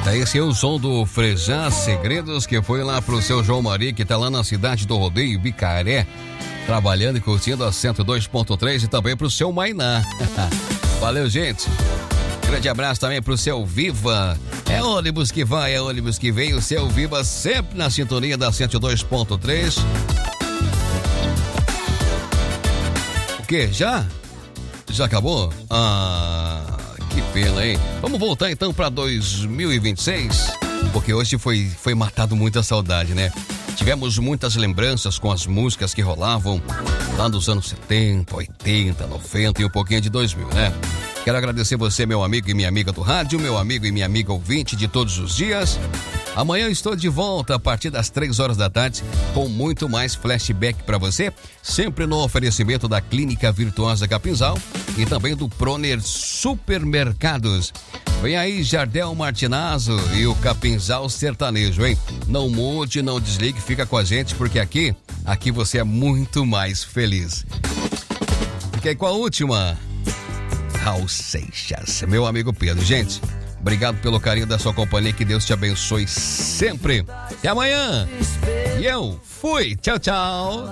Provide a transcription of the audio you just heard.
Esse é o som do Frejá Segredos, que foi lá pro seu João Maria, que tá lá na cidade do Rodeio, Bicaré, trabalhando e curtindo a 102.3, e também pro seu Mainá. Valeu, gente. Grande abraço também pro seu Viva. É ônibus que vai, é ônibus que vem. O seu Viva sempre na sintonia da 102.3. O quê? Já acabou? Que pena, hein? Vamos voltar então para 2026, porque hoje foi matado muita saudade, né? Tivemos muitas lembranças com as músicas que rolavam lá dos anos 70, 80, 90 e um pouquinho de 2000, né? Quero agradecer você, meu amigo e minha amiga do rádio, meu amigo e minha amiga ouvinte de todos os dias. Amanhã eu estou de volta a partir das 3 horas da tarde com muito mais flashback para você, sempre no oferecimento da Clínica Virtuosa Capinzal e também do Proner Supermercados. Vem aí Jardel Martinazzo e o Capinzal Sertanejo, hein? Não mude, não desligue, fica com a gente, porque aqui você é muito mais feliz. Fiquei com a última. Raul Seixas, meu amigo Pedro. Gente, obrigado pelo carinho da sua companhia, que Deus te abençoe sempre. Até amanhã. E eu fui. Tchau, tchau.